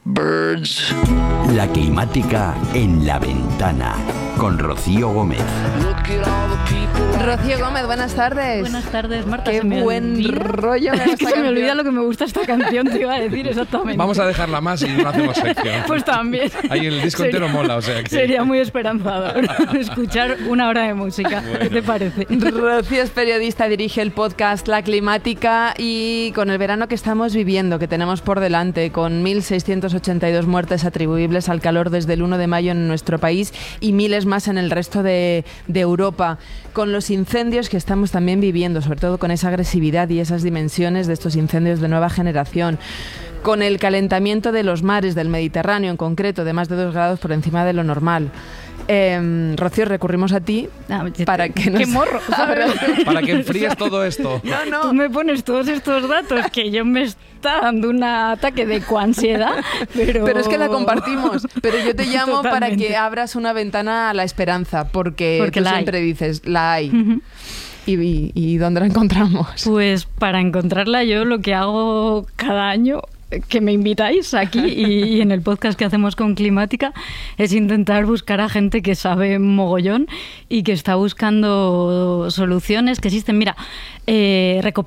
birds. La climática en La Ventana, con Rocío Gómez. Rocío Gómez, buenas tardes. Buenas tardes, Marta. Qué buen rollo. Es que se me olvida lo que me gusta esta canción, te iba a decir exactamente. Vamos a dejarla más y no hacemos sección. Pues también. Ahí el disco entero mola, o sea que... Sería muy esperanzador escuchar una hora de música. Bueno. ¿Qué te parece? Rocío es periodista, dirige el podcast La Climática y con el verano que estamos viviendo, que tenemos por delante, con 1.682 muertes atribuibles al calor desde el 1 de mayo en nuestro país y miles más en el resto de Europa, con los incendios que estamos también viviendo, sobre todo con esa agresividad y esas dimensiones de estos incendios de nueva generación, con el calentamiento de los mares del Mediterráneo en concreto, de más de 2 grados por encima de lo normal. Rocío, recurrimos a ti para que nos... ¡Qué morro! ¿Sabes? Para que enfríes todo esto. No. Tú me pones todos estos datos que yo me está dando un ataque de coansiedad, pero es que la compartimos. Pero yo te llamo Totalmente. para que abras una ventana a la esperanza, porque tú siempre dices, la hay. Uh-huh. ¿Y dónde la encontramos? Pues para encontrarla yo lo que hago cada año, que me invitáis aquí y en el podcast que hacemos con Climática, es intentar buscar a gente que sabe mogollón y que está buscando soluciones que existen. Mira,